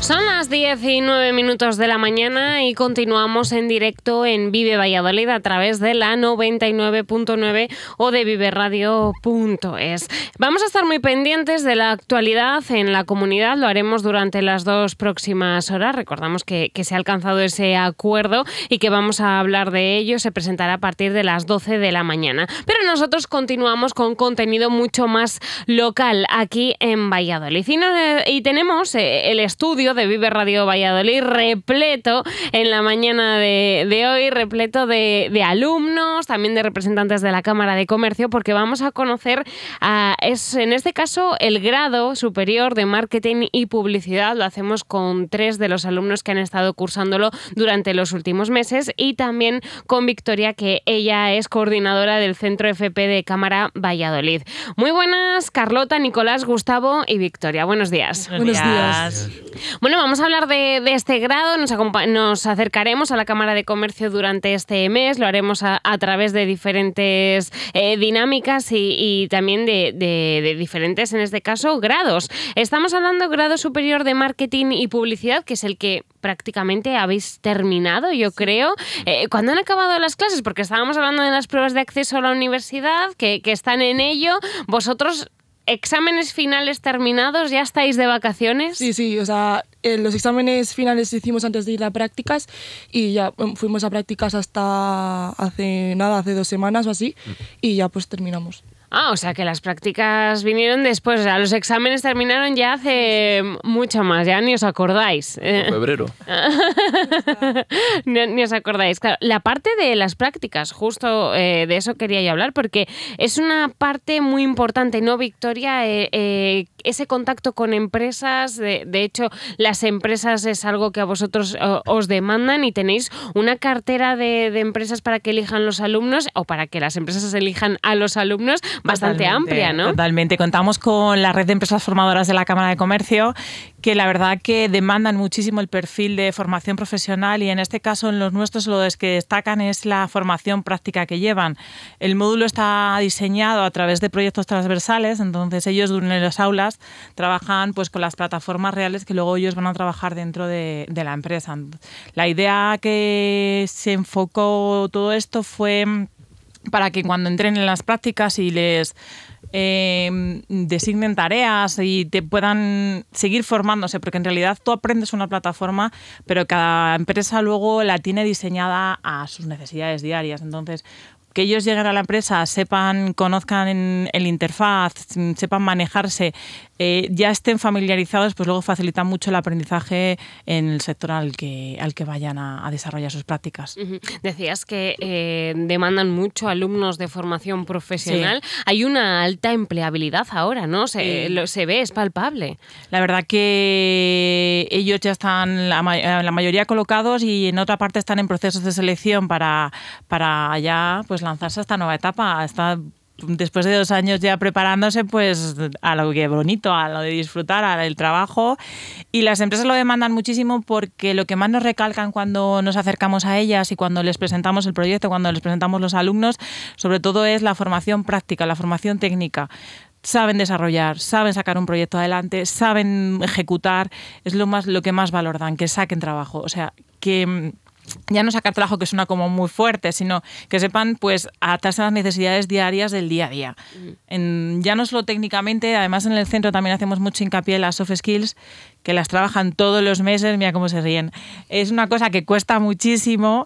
Son las 10:09 de la mañana y continuamos en directo en Vive Valladolid a través de la 99.9 o de viveradio.es. Vamos a estar muy pendientes de la actualidad en la comunidad, lo haremos durante las 2 próximas horas. Recordamos que se ha alcanzado ese acuerdo y que vamos a hablar de ello. Se presentará a partir de las 12 de la mañana. Pero nosotros continuamos con contenido mucho más local aquí en Valladolid. Y tenemos el estudio de Vive Radio Valladolid repleto en la mañana de hoy, repleto de alumnos, también de representantes de la Cámara de Comercio, porque vamos a conocer, en este caso, el grado superior de Marketing y Publicidad. Lo hacemos con 3 de los alumnos que han estado cursándolo durante los últimos meses y también con Victoria, que ella es coordinadora del Centro FP de Cámara Valladolid. Muy buenas, Carlota, Nicolás, Gustavo y Victoria. Buenos días. Buenos días. Bueno, vamos a hablar de este grado. Nos acercaremos a la Cámara de Comercio durante este mes. Lo haremos a través de diferentes dinámicas y también de diferentes, en este caso, grados. Estamos hablando del grado superior de Marketing y Publicidad, que es el que prácticamente habéis terminado, yo creo. ¿Cuándo han acabado las clases? Porque estábamos hablando de las pruebas de acceso a la universidad, que están en ello. Vosotros, ¿exámenes finales terminados? ¿Ya estáis de vacaciones? Sí, o sea, los exámenes finales hicimos antes de ir a prácticas y ya fuimos a prácticas hasta hace 2 semanas o así y ya pues terminamos. O sea que las prácticas vinieron después, o sea, los exámenes terminaron ya hace mucho más, ya ni os acordáis. Febrero. Ni os acordáis. Claro, la parte de las prácticas, justo de eso quería yo hablar, porque es una parte muy importante, ¿no, Victoria? Ese contacto con empresas, de hecho, las empresas es algo que a vosotros os demandan y tenéis una cartera de empresas para que elijan los alumnos o para que las empresas elijan a los alumnos bastante amplia, ¿no? Totalmente. Contamos con la red de empresas formadoras de la Cámara de Comercio, que la verdad que demandan muchísimo el perfil de formación profesional y en este caso en los nuestros lo que destacan es la formación práctica que llevan. El módulo está diseñado a través de proyectos transversales, entonces ellos en las aulas trabajan pues con las plataformas reales que luego ellos van a trabajar dentro de la empresa. La idea que se enfocó todo esto fue para que cuando entren en las prácticas y les designen tareas y te puedan seguir formándose, porque en realidad tú aprendes una plataforma, pero cada empresa luego la tiene diseñada a sus necesidades diarias. Entonces, que ellos lleguen a la empresa, conozcan el interfaz, sepan manejarse, ya estén familiarizados, pues luego facilitan mucho el aprendizaje en el sector al que vayan a desarrollar sus prácticas. Decías que demandan mucho alumnos de formación profesional. Sí. Hay una alta empleabilidad ahora, ¿no? Se ve, es palpable. La verdad que ellos ya están la mayoría colocados y en otra parte están en procesos de selección para ya pues lanzarse a esta nueva etapa. Después de 2 años ya preparándose pues a lo que bonito, a lo de disfrutar, al trabajo. Y las empresas lo demandan muchísimo porque lo que más nos recalcan cuando nos acercamos a ellas y cuando les presentamos el proyecto, cuando les presentamos los alumnos, sobre todo es la formación práctica, la formación técnica. Saben desarrollar, saben sacar un proyecto adelante, saben ejecutar, es lo que más valor dan, que saquen trabajo. O sea, que ya no sacar trabajo que suena como muy fuerte, sino que sepan pues adaptarse a las necesidades diarias del día a día. Ya no solo técnicamente, además en el centro también hacemos mucho hincapié en las soft skills, que las trabajan todos los meses, mira cómo se ríen. Es una cosa que cuesta muchísimo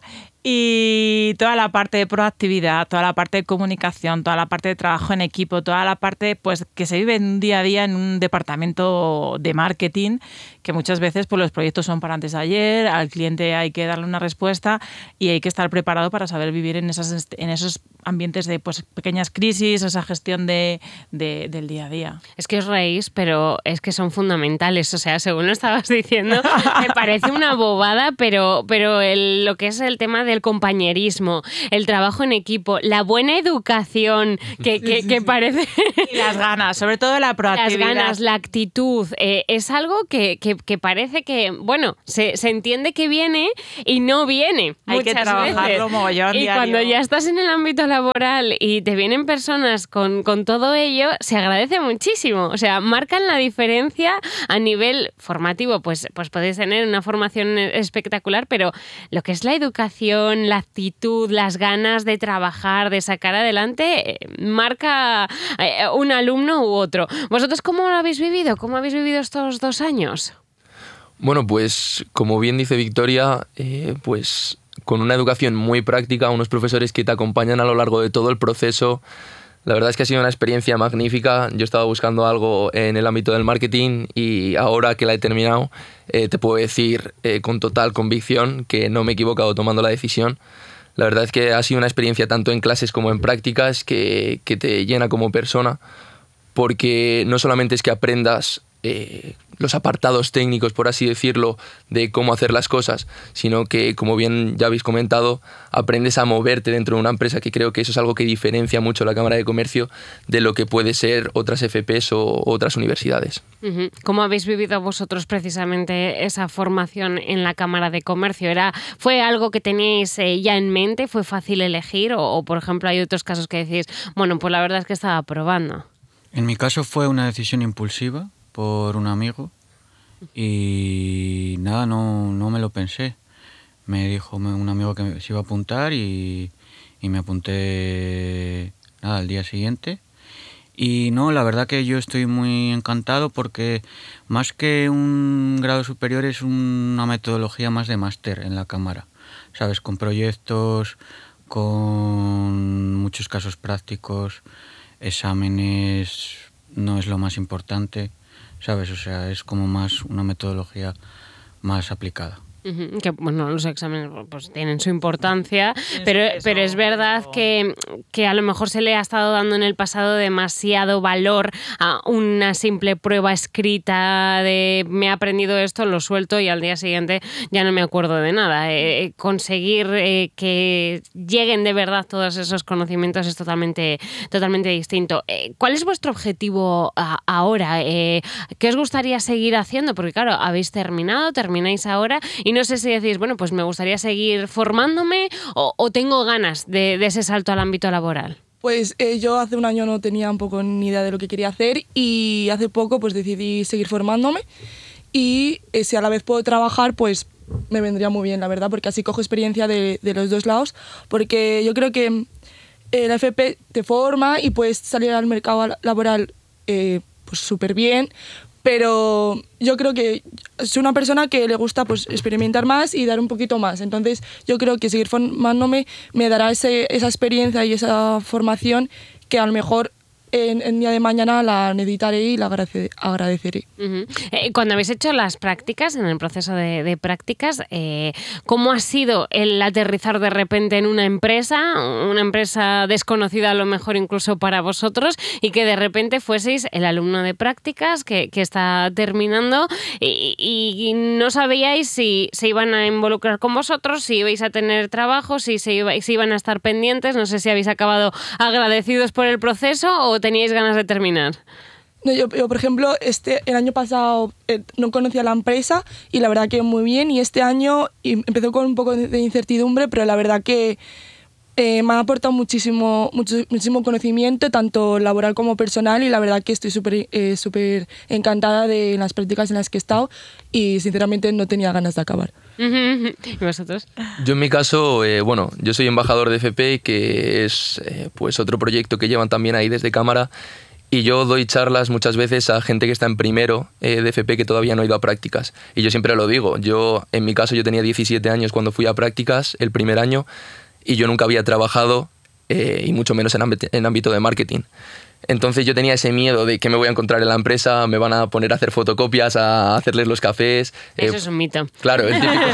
y toda la parte de proactividad, toda la parte de comunicación, toda la parte de trabajo en equipo, toda la parte pues que se vive en un día a día en un departamento de marketing, que muchas veces pues los proyectos son para antes de ayer, al cliente hay que darle una respuesta y hay que estar preparado para saber vivir en esos ambientes de pues pequeñas crisis, esa gestión del día a día. Es que os reís, pero es que son fundamentales. O sea, según lo estabas diciendo, me parece una bobada, pero lo que es el tema del compañerismo, el trabajo en equipo, la buena educación que parece... Y las ganas, sobre todo la proactividad. Las ganas, la actitud, es algo que parece que, bueno, se entiende que viene y no viene. Hay que trabajarlo mogollón y diario. Cuando ya estás en el ámbito laboral y te vienen personas con todo ello, se agradece muchísimo. O sea, marcan la diferencia a nivel formativo, pues podéis tener una formación espectacular, pero lo que es la educación, la actitud, las ganas de trabajar, de sacar adelante, marca un alumno u otro. ¿Vosotros cómo lo habéis vivido? ¿Cómo habéis vivido estos 2 años? Bueno, pues como bien dice Victoria, pues con una educación muy práctica, unos profesores que te acompañan a lo largo de todo el proceso. La verdad es que ha sido una experiencia magnífica. Yo estaba buscando algo en el ámbito del marketing y ahora que la he terminado, te puedo decir con total convicción que no me he equivocado tomando la decisión. La verdad es que ha sido una experiencia tanto en clases como en prácticas que te llena como persona, porque no solamente es que aprendas los apartados técnicos, por así decirlo, de cómo hacer las cosas, sino que, como bien ya habéis comentado, aprendes a moverte dentro de una empresa, que creo que eso es algo que diferencia mucho la Cámara de Comercio de lo que puede ser otras FPs o otras universidades. ¿Cómo habéis vivido vosotros precisamente esa formación en la Cámara de Comercio? ¿Fue algo que teníais ya en mente? ¿Fue fácil elegir? O, por ejemplo, hay otros casos que decís, bueno, pues la verdad es que estaba probando. En mi caso fue una decisión impulsiva por un amigo y nada, no me lo pensé. Me dijo un amigo que se iba a apuntar y me apunté al día siguiente. Y no, la verdad que yo estoy muy encantado porque más que un grado superior es una metodología más de máster en la Cámara, ¿sabes? Con proyectos, con muchos casos prácticos, exámenes no es lo más importante, ¿sabes? O sea, es como más una metodología más aplicada. Que bueno, los exámenes pues tienen su importancia, pero es verdad que a lo mejor se le ha estado dando en el pasado demasiado valor a una simple prueba escrita de me he aprendido esto, lo suelto y al día siguiente ya no me acuerdo de nada. Conseguir que lleguen de verdad todos esos conocimientos es totalmente distinto. ¿Cuál es vuestro objetivo ahora? ¿Qué os gustaría seguir haciendo? Porque claro, termináis ahora y no sé si decís, bueno, pues me gustaría seguir formándome o tengo ganas de ese salto al ámbito laboral. Pues yo hace un año no tenía un poco ni idea de lo que quería hacer y hace poco pues decidí seguir formándome y si a la vez puedo trabajar pues me vendría muy bien, la verdad, porque así cojo experiencia de los dos lados, porque yo creo que la FP te forma y puedes salir al mercado laboral pues súper bien. Pero yo creo que soy una persona que le gusta pues experimentar más y dar un poquito más. Entonces yo creo que seguir formándome me dará esa experiencia y esa formación que a lo mejor en el día de mañana la necesitaré y la agradeceré. Cuando habéis hecho las prácticas, en el proceso de prácticas, ¿cómo ha sido el aterrizar de repente en una empresa desconocida a lo mejor incluso para vosotros y que de repente fueseis el alumno de prácticas que está terminando y no sabíais si se iban a involucrar con vosotros, si ibais a tener trabajo, si iban a estar pendientes? No sé si habéis acabado agradecidos por el proceso o teníais ganas de terminar. No, yo, por ejemplo, el año pasado no conocía la empresa y la verdad que muy bien, y este año empezó con un poco de incertidumbre, pero la verdad que me ha aportado muchísimo conocimiento, tanto laboral como personal, y la verdad que estoy súper encantada de las prácticas en las que he estado y sinceramente no tenía ganas de acabar. ¿Y vosotros? Yo en mi caso, bueno, yo soy embajador de FP, que es pues otro proyecto que llevan también ahí desde Cámara, y yo doy charlas muchas veces a gente que está en primero de FP que todavía no ha ido a prácticas. Y yo siempre lo digo, en mi caso yo tenía 17 años cuando fui a prácticas el primer año y yo nunca había trabajado y mucho menos en ámbito de marketing. Entonces yo tenía ese miedo de que me voy a encontrar en la empresa, me van a poner a hacer fotocopias, a hacerles los cafés. Eso es un mito. Claro,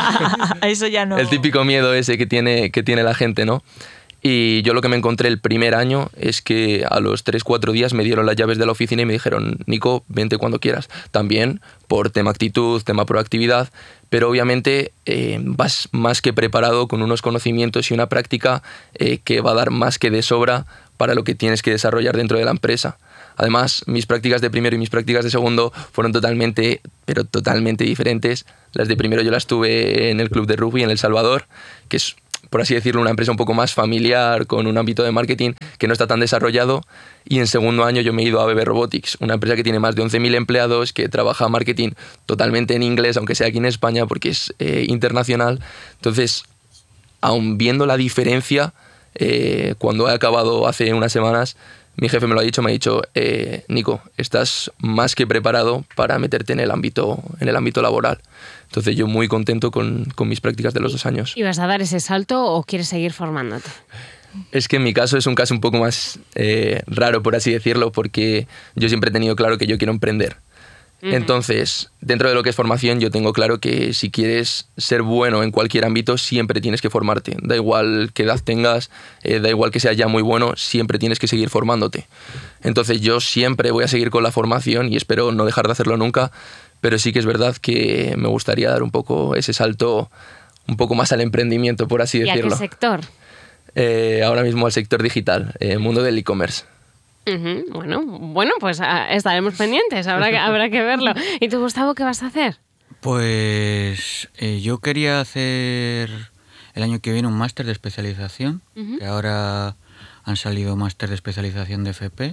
Eso ya no. El típico miedo ese que tiene la gente, ¿no? Y yo lo que me encontré el primer año es que a los 3-4 días me dieron las llaves de la oficina y me dijeron, Nico, vente cuando quieras. También por tema actitud, tema proactividad, pero obviamente vas más que preparado con unos conocimientos y una práctica que va a dar más que de sobra para lo que tienes que desarrollar dentro de la empresa. Además, mis prácticas de primero y mis prácticas de segundo fueron totalmente diferentes. Las de primero yo las tuve en el club de rugby en El Salvador, que es por así decirlo, una empresa un poco más familiar, con un ámbito de marketing que no está tan desarrollado. Y en segundo año yo me he ido a BB Robotics, una empresa que tiene más de 11.000 empleados, que trabaja marketing totalmente en inglés, aunque sea aquí en España, porque es internacional. Entonces, aun viendo la diferencia, cuando he acabado hace unas semanas, mi jefe me lo ha dicho, me ha dicho, Nico, estás más que preparado para meterte en el ámbito laboral. Entonces yo muy contento con mis prácticas de los 2 años. ¿Y vas a dar ese salto o quieres seguir formándote? Es que en mi caso es un caso un poco más raro, por así decirlo, porque yo siempre he tenido claro que yo quiero emprender. Entonces, dentro de lo que es formación, yo tengo claro que si quieres ser bueno en cualquier ámbito, siempre tienes que formarte. Da igual qué edad tengas, da igual que seas ya muy bueno, siempre tienes que seguir formándote. Entonces, yo siempre voy a seguir con la formación y espero no dejar de hacerlo nunca, pero sí que es verdad que me gustaría dar un poco ese salto un poco más al emprendimiento, por así decirlo. ¿Y a qué sector? Ahora mismo al sector digital, mundo del e-commerce. Bueno, pues estaremos pendientes, habrá que verlo. ¿Y tú, Gustavo, qué vas a hacer? Pues yo quería hacer el año que viene un máster de especialización, que ahora han salido máster de especialización de FP.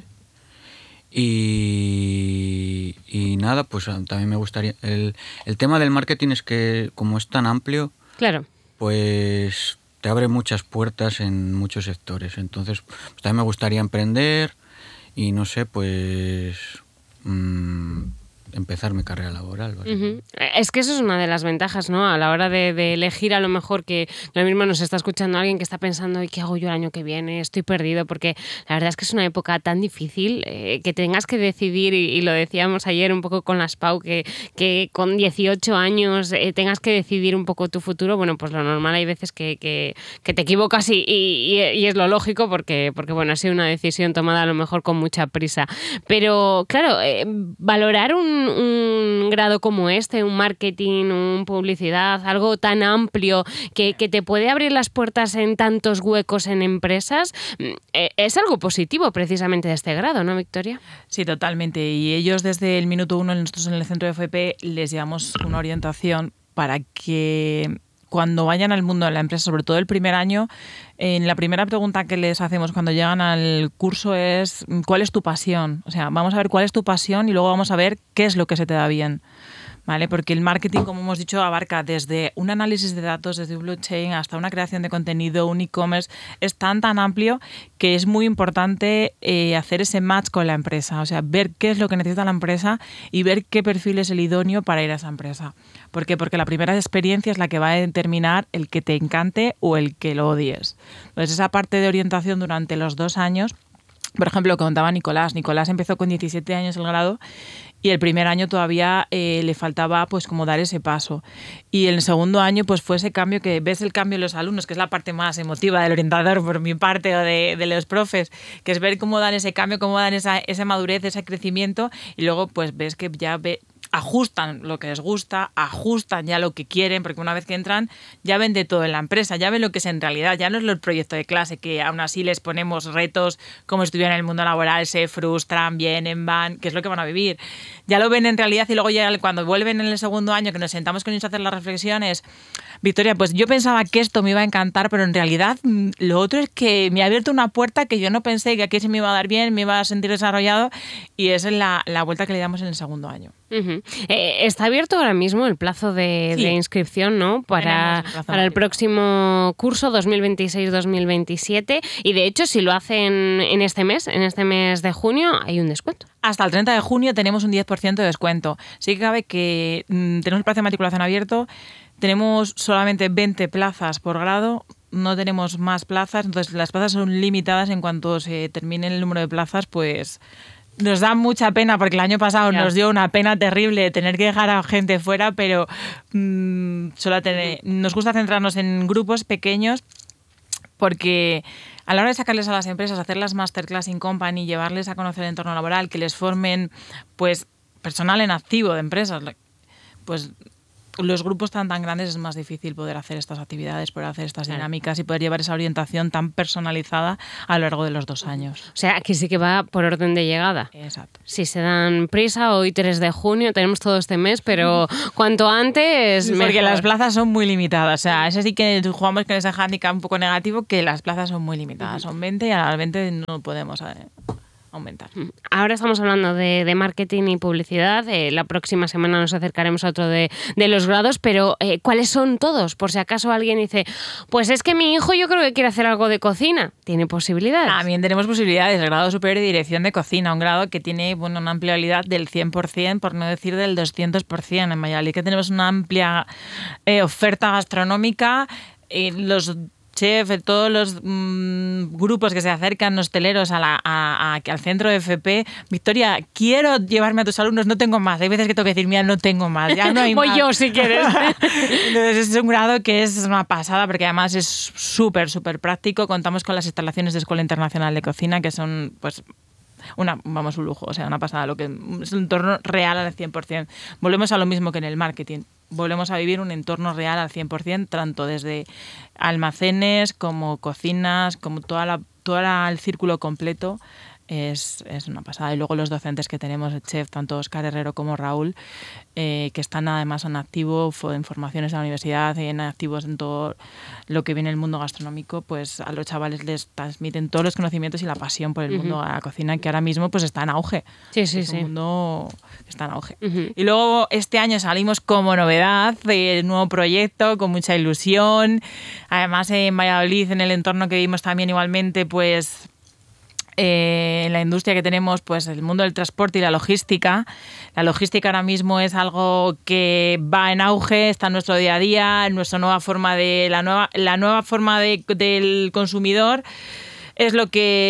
Y nada, pues también me gustaría... El tema del marketing es que como es tan amplio, claro, pues te abre muchas puertas en muchos sectores. Entonces, pues también me gustaría emprender y no sé, pues empezar mi carrera laboral. ¿Vale? Es que eso es una de las ventajas, ¿no? A la hora de elegir, a lo mejor que lo mismo nos está escuchando alguien que está pensando, ¿y qué hago yo el año que viene? Estoy perdido, porque la verdad es que es una época tan difícil que tengas que decidir, y lo decíamos ayer un poco con las Pau, que con 18 años tengas que decidir un poco tu futuro. Bueno, pues lo normal hay veces que te equivocas y es lo lógico, porque bueno, ha sido una decisión tomada a lo mejor con mucha prisa. Pero claro, valorar un grado como este, un marketing, un publicidad, algo tan amplio que te puede abrir las puertas en tantos huecos en empresas, es algo positivo precisamente de este grado, ¿no, Victoria? Sí, totalmente. Y ellos desde el minuto 1, nosotros en el centro de FP les llevamos una orientación para que cuando vayan al mundo de la empresa, sobre todo el primer año, la primera pregunta que les hacemos cuando llegan al curso es ¿cuál es tu pasión? O sea, vamos a ver cuál es tu pasión y luego vamos a ver qué es lo que se te da bien. ¿Vale? Porque el marketing, como hemos dicho, abarca desde un análisis de datos, desde un blockchain, hasta una creación de contenido, un e-commerce. Es tan amplio que es muy importante hacer ese match con la empresa. O sea, ver qué es lo que necesita la empresa y ver qué perfil es el idóneo para ir a esa empresa. ¿Por qué? Porque la primera experiencia es la que va a determinar el que te encante o el que lo odies. Entonces, esa parte de orientación durante los 2 años, por ejemplo, lo que contaba Nicolás. Nicolás empezó con 17 años el grado y el primer año todavía le faltaba pues como dar ese paso. Y el segundo año pues fue ese cambio que ves el cambio en los alumnos, que es la parte más emotiva del orientador por mi parte o de los profes, que es ver cómo dan ese cambio, cómo dan esa madurez, ese crecimiento y luego pues ves que ya ajustan lo que les gusta, ajustan ya lo que quieren, porque una vez que entran ya ven de todo en la empresa, ya ven lo que es en realidad, ya no es el proyecto de clase que aún así les ponemos retos como si estuvieran en el mundo laboral, se frustran, vienen, van, que es lo que van a vivir. Ya lo ven en realidad y luego ya cuando vuelven en el segundo año que nos sentamos con ellos a hacer las reflexiones, Victoria, pues yo pensaba que esto me iba a encantar, pero en realidad lo otro es que me ha abierto una puerta que yo no pensé que aquí se me iba a dar bien, me iba a sentir desarrollado y esa es la vuelta que le damos en el segundo año. Está abierto ahora mismo el plazo de inscripción, ¿no? Para el próximo curso 2026-2027 y de hecho si lo hacen en este mes de junio hay un descuento. Hasta el 30 de junio tenemos un 10% de descuento. Sí que cabe que tenemos el plazo de matriculación abierto, tenemos solamente 20 plazas por grado, no tenemos más plazas, entonces las plazas son limitadas. En cuanto se termine el número de plazas, pues nos da mucha pena porque el año pasado nos dio una pena terrible tener que dejar a gente fuera, pero nos gusta centrarnos en grupos pequeños porque a la hora de sacarles a las empresas, hacer las masterclass in company, llevarles a conocer el entorno laboral, que les formen pues personal en activo de empresas, pues los grupos tan grandes es más difícil poder hacer estas actividades, poder hacer estas dinámicas y poder llevar esa orientación tan personalizada a lo largo de los 2 años. O sea, aquí sí que va por orden de llegada. Exacto. Si se dan prisa, hoy 3 de junio, tenemos todo este mes, pero cuanto antes mejor. Porque las plazas son muy limitadas. O sea, ese sí que jugamos con ese hándicap un poco negativo, que las plazas son muy limitadas. Son 20 y a las 20 no podemos aumentar. Ahora estamos hablando de marketing y publicidad. La próxima semana nos acercaremos a otro de los grados, pero ¿cuáles son todos? Por si acaso alguien dice, pues es que mi hijo yo creo que quiere hacer algo de cocina. ¿Tiene posibilidades? También tenemos posibilidades. El grado superior de dirección de cocina, un grado que tiene una empleabilidad del 100%, por no decir del 200%. En Valladolid que tenemos una amplia oferta gastronómica. Los chefs, todos los grupos que se acercan, hosteleros al centro de FP. Victoria, quiero llevarme a tus alumnos, no tengo más. Hay veces que tengo que decir, mira, no tengo más, ya no hay Voy más. yo si quieres. Entonces es un grado que es una pasada porque además es súper práctico. Contamos con las instalaciones de Escuela Internacional de Cocina que son pues un lujo, o sea, una pasada, lo que es un entorno real al 100%. Volvemos a lo mismo que en el marketing. Volvemos a vivir un entorno real al 100%, tanto desde almacenes como cocinas, como todo el círculo completo. Es una pasada. Y luego los docentes que tenemos, el chef, tanto Óscar Herrero como Raúl, que están además en activo en formaciones a la universidad, en activos en todo lo que viene el mundo gastronómico, pues a los chavales les transmiten todos los conocimientos y la pasión por el mundo de la cocina, que ahora mismo pues está en auge. Sí. Un mundo que está en auge. Y luego este año salimos como novedad de nuevo proyecto, con mucha ilusión. Además en Valladolid, en el entorno que vivimos también igualmente, pues en la industria que tenemos, pues el mundo del transporte y la logística. La logística ahora mismo es algo que va en auge, está en nuestro día a día, en nuestra nueva forma la nueva forma del consumidor. Es lo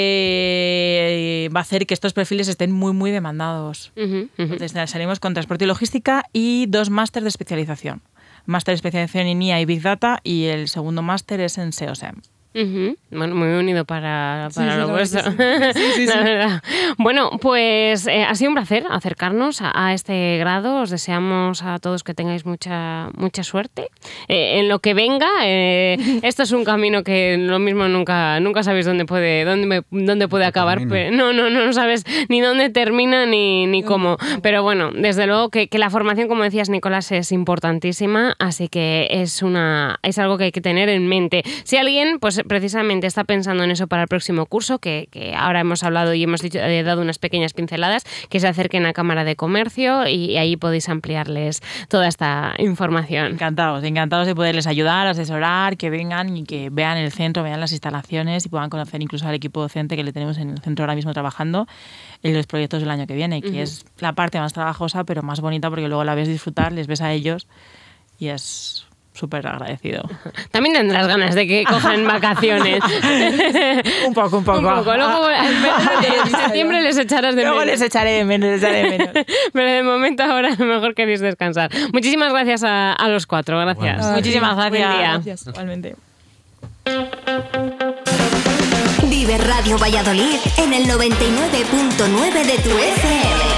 que va a hacer que estos perfiles estén muy demandados. Entonces salimos con transporte y logística y 2 másteres de especialización. Máster de especialización en IA y Big Data y el segundo máster es en SEO-SEM. Bueno, muy unido para lo vuestro. Sí. La verdad. Bueno, pues ha sido un placer acercarnos a este grado. Os deseamos a todos que tengáis mucha suerte en lo que venga. Esto es un camino que lo mismo nunca sabéis dónde puede acabar. Pero no sabes ni dónde termina ni cómo. Pero bueno, desde luego que la formación, como decías, Nicolás, es importantísima, así que es algo que hay que tener en mente. Si alguien, pues precisamente está pensando en eso para el próximo curso, que ahora hemos hablado y hemos dado unas pequeñas pinceladas, que se acerquen a Cámara de Comercio y ahí podéis ampliarles toda esta información. Encantados de poderles ayudar, asesorar, que vengan y que vean el centro, vean las instalaciones y puedan conocer incluso al equipo docente que le tenemos en el centro ahora mismo trabajando en los proyectos del año que viene, que es la parte más trabajosa pero más bonita porque luego la ves disfrutar, les ves a ellos y es súper agradecido. También tendrás ganas de que cojan vacaciones. Un poco. Luego en septiembre les echarás de menos. Luego les echaré de menos. Pero de momento ahora mejor queréis descansar. Muchísimas gracias a los 4. Gracias. Bueno, muchísimas gracias. Gracias. Igualmente. Vive Radio Valladolid en el 99.9 de tu FM.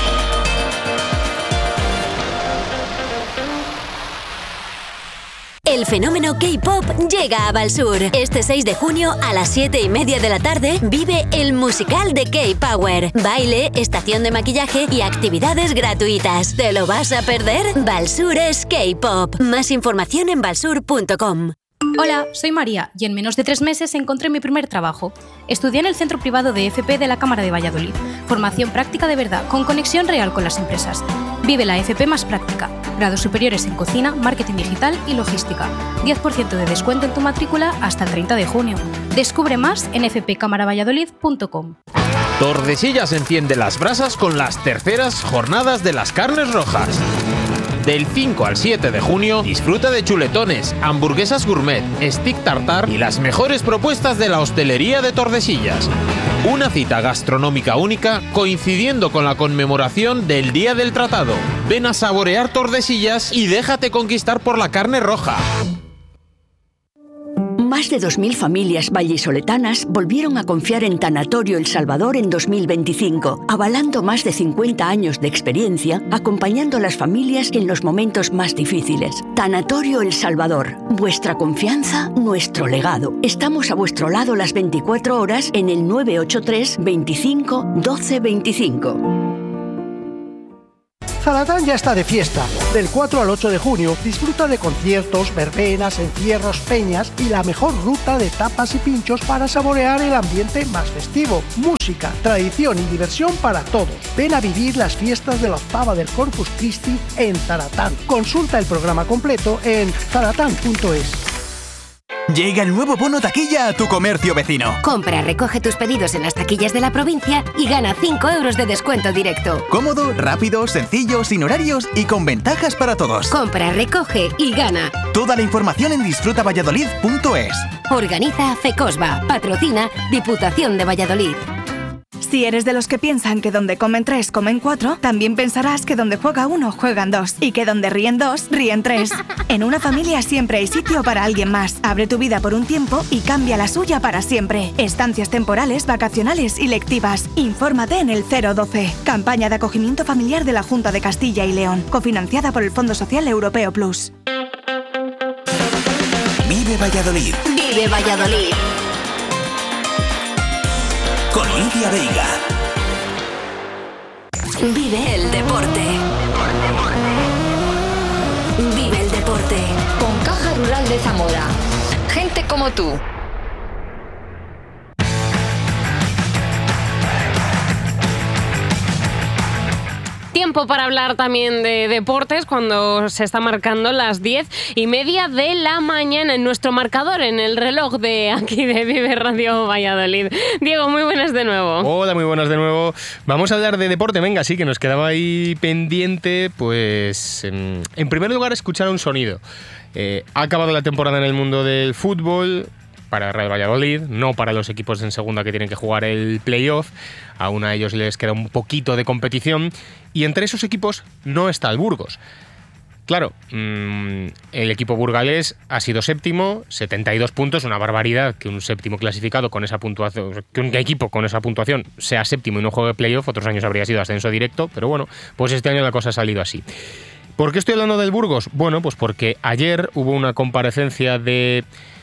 El fenómeno K-pop llega a Valsur. Este 6 de junio a las 7:30 de la tarde vive el musical de K-Power. Baile, estación de maquillaje y actividades gratuitas. ¿Te lo vas a perder? Valsur es K-pop. Más información en valsur.com. Hola, soy María y en menos de 3 meses encontré mi primer trabajo. Estudié en el Centro Privado de FP de la Cámara de Valladolid. Formación práctica de verdad, con conexión real con las empresas. Vive la FP más práctica. Grados superiores en cocina, marketing digital y logística. 10% de descuento en tu matrícula hasta el 30 de junio. Descubre más en fpcamaravalladolid.com. Tordesillas enciende las brasas con las terceras jornadas de las carnes rojas. Del 5 al 7 de junio, disfruta de chuletones, hamburguesas gourmet, stick tartar y las mejores propuestas de la hostelería de Tordesillas. Una cita gastronómica única coincidiendo con la conmemoración del Día del Tratado. Ven a saborear Tordesillas y déjate conquistar por la carne roja. Más de 2.000 familias vallisoletanas volvieron a confiar en Tanatorio El Salvador en 2025, avalando más de 50 años de experiencia, acompañando a las familias en los momentos más difíciles. Tanatorio El Salvador, vuestra confianza, nuestro legado. Estamos a vuestro lado las 24 horas en el 983 25 12 25. Zaratán ya está de fiesta. Del 4 al 8 de junio disfruta de conciertos, verbenas, encierros, peñas y la mejor ruta de tapas y pinchos para saborear el ambiente más festivo. Música, tradición y diversión para todos. Ven a vivir las fiestas de la octava del Corpus Christi en Zaratán. Consulta el programa completo en zaratán.es. Llega el nuevo bono taquilla a tu comercio vecino. Compra, recoge tus pedidos en las taquillas de la provincia y gana 5 euros de descuento directo. Cómodo, rápido, sencillo, sin horarios y con ventajas para todos. Compra, recoge y gana. Toda la información en disfrutavalladolid.es. Organiza FECOSBA. Patrocina Diputación de Valladolid. Si eres de los que piensan que donde comen 3, comen 4, también pensarás que donde juega 1, juegan 2. Y que donde ríen 2, ríen 3. En una familia siempre hay sitio para alguien más. Abre tu vida por un tiempo y cambia la suya para siempre. Estancias temporales, vacacionales y lectivas. Infórmate en el 012. Campaña de acogimiento familiar de la Junta de Castilla y León. Cofinanciada por el Fondo Social Europeo Plus. Vive Valladolid. Vive Valladolid. Con Lidia Veiga. Vive el deporte. Vive el deporte. Con Caja Rural de Zamora. Gente como tú. Tiempo para hablar también de deportes cuando se está marcando las 10:30 de la mañana en nuestro marcador, en el reloj de aquí de Vive Radio Valladolid. Diego, muy buenas de nuevo. Hola, muy buenas de nuevo. Vamos a hablar de deporte, venga, sí, que nos quedaba ahí pendiente, pues en primer lugar escuchar un sonido. Ha acabado la temporada en el mundo del fútbol, para Real Valladolid, no para los equipos en segunda que tienen que jugar el playoff. Aún a ellos les queda un poquito de competición y entre esos equipos no está el Burgos. Claro, el equipo burgalés ha sido séptimo, 72 puntos, una barbaridad que un séptimo clasificado con esa puntuación, que un equipo con esa puntuación sea séptimo y no juegue playoff. Otros años habría sido ascenso directo, pero bueno, pues este año la cosa ha salido así. ¿Por qué estoy hablando del Burgos? Bueno, pues porque ayer hubo una comparecencia de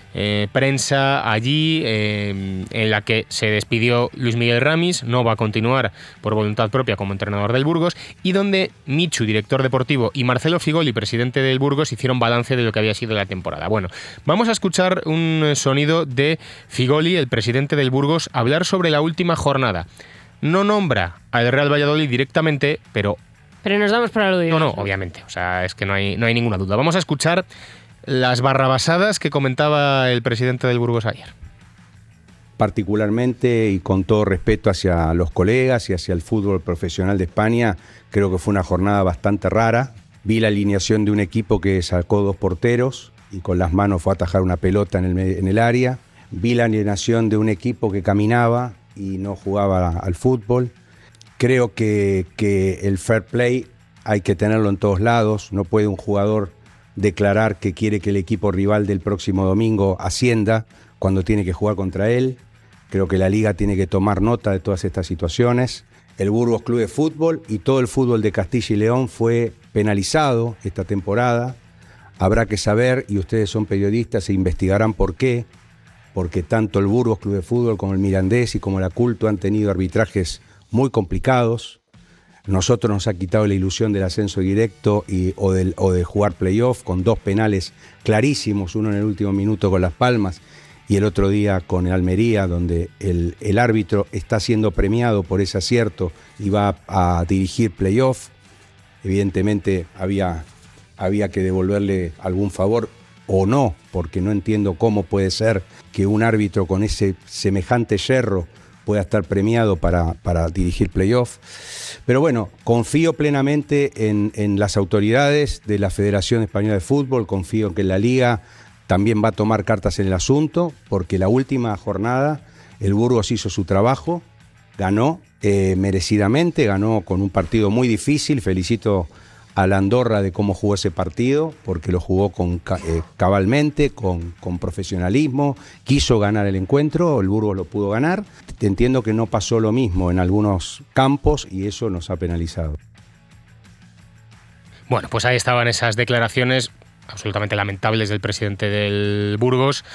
prensa allí en la que se despidió Luis Miguel Ramis, no va a continuar por voluntad propia como entrenador del Burgos, y donde Michu, director deportivo, y Marcelo Figoli, presidente del Burgos, hicieron balance de lo que había sido la temporada. Bueno, vamos a escuchar un sonido de Figoli, el presidente del Burgos, hablar sobre la última jornada. No nombra al Real Valladolid directamente, pero nos damos por aludidos. No, obviamente, o sea, es que no hay ninguna duda. Vamos a escuchar las barrabasadas que comentaba el presidente del Burgos ayer. Particularmente y con todo respeto hacia los colegas y hacia el fútbol profesional de España, creo que fue una jornada bastante rara. Vi la alineación de un equipo que sacó 2 porteros y con las manos fue a atajar una pelota en el área. Vi la alineación de un equipo que caminaba y no jugaba al fútbol. Creo que el fair play hay que tenerlo en todos lados. No puede un jugador declarar que quiere que el equipo rival del próximo domingo ascienda cuando tiene que jugar contra él. Creo que la Liga tiene que tomar nota de todas estas situaciones. El Burgos Club de Fútbol y todo el fútbol de Castilla y León fue penalizado esta temporada. Habrá que saber, y ustedes son periodistas e investigarán por qué, porque tanto el Burgos Club de Fútbol como el Mirandés y como la Culto han tenido arbitrajes muy complicados. Nosotros nos ha quitado la ilusión del ascenso directo o de jugar playoff con 2 penales clarísimos, uno en el último minuto con Las Palmas y el otro día con el Almería, donde el árbitro está siendo premiado por ese acierto y va a dirigir playoff. Evidentemente había que devolverle algún favor o no, porque no entiendo cómo puede ser que un árbitro con ese semejante yerro pueda estar premiado para dirigir playoff. Pero bueno, confío plenamente en las autoridades de la Federación Española de Fútbol, confío que la Liga también va a tomar cartas en el asunto, porque la última jornada el Burgos hizo su trabajo, ganó merecidamente, ganó con un partido muy difícil. Felicito a la Andorra de cómo jugó ese partido, porque lo jugó cabalmente, con profesionalismo, quiso ganar el encuentro, el Burgos lo pudo ganar. Entiendo que no pasó lo mismo en algunos campos y eso nos ha penalizado. Bueno, pues ahí estaban esas declaraciones absolutamente lamentables del presidente del Burgos.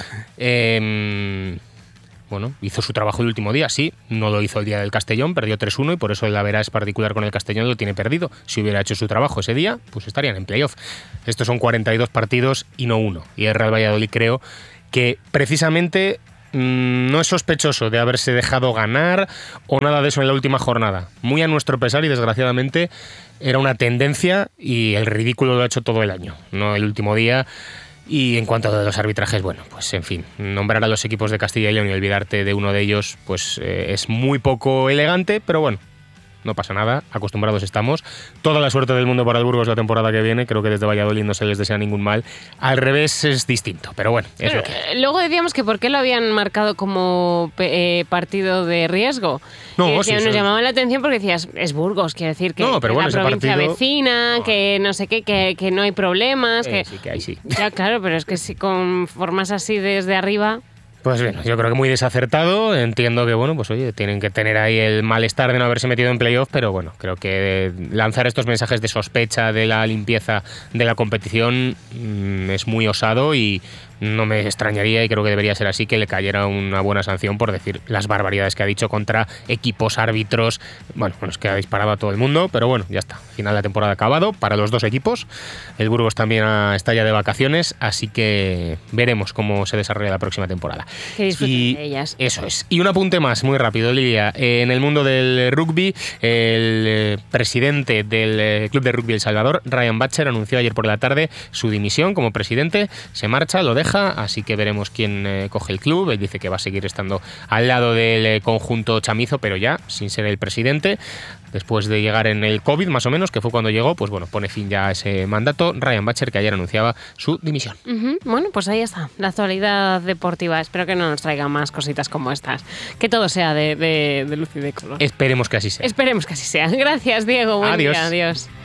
Bueno, hizo su trabajo el último día, sí, no lo hizo el día del Castellón, perdió 3-1 y por eso el average particular con el Castellón lo tiene perdido. Si hubiera hecho su trabajo ese día, pues estarían en playoff. Estos son 42 partidos y no uno. Y el Real Valladolid creo que precisamente no es sospechoso de haberse dejado ganar o nada de eso en la última jornada. Muy a nuestro pesar y desgraciadamente era una tendencia y el ridículo lo ha hecho todo el año, no el último día. Y en cuanto a los arbitrajes, bueno, pues en fin, nombrar a los equipos de Castilla y León y olvidarte de uno de ellos, pues es muy poco elegante, pero bueno, no pasa nada, acostumbrados estamos. Toda la suerte del mundo para el Burgos la temporada que viene, creo que desde Valladolid no se les desea ningún mal. Al revés es distinto, pero bueno, es lo que hay. Luego decíamos que por qué lo habían marcado como partido de riesgo. No, nos llamaba la atención porque decías, es Burgos, quiere decir que no, pero bueno, es la provincia partido vecina, que no sé qué, que no hay problemas. Que sí, que hay sí. Ya, claro, pero es que si con formas así desde arriba... Pues bien, yo creo que muy desacertado. Entiendo que, bueno, pues oye, tienen que tener ahí el malestar de no haberse metido en playoff, pero bueno, creo que lanzar estos mensajes de sospecha de la limpieza de la competición es muy osado y no me extrañaría, y creo que debería ser así, que le cayera una buena sanción por decir las barbaridades que ha dicho contra equipos, árbitros. Bueno, es que ha disparado a todo el mundo, pero bueno, ya está. Final de la temporada acabado para los dos equipos. El Burgos también está ya de vacaciones, así que veremos cómo se desarrolla la próxima temporada. Que disfruten de ellas. Eso es. Y un apunte más, muy rápido, Lidia. En el mundo del rugby, el presidente del Club de Rugby El Salvador, Ryan Butcher, anunció ayer por la tarde su dimisión como presidente. Se marcha, lo deja, así que veremos quién coge el club. Él dice que va a seguir estando al lado del conjunto chamizo, pero ya sin ser el presidente. Después de llegar en el COVID, más o menos, que fue cuando llegó, pues bueno, pone fin ya a ese mandato. Ryan Butcher, que ayer anunciaba su dimisión. Bueno, pues ahí está, la actualidad deportiva. Espero que no nos traigan más cositas como estas. Que todo sea de luz y de color. Esperemos que así sea. Esperemos que así sea. Gracias, Diego. Buen día. Adiós.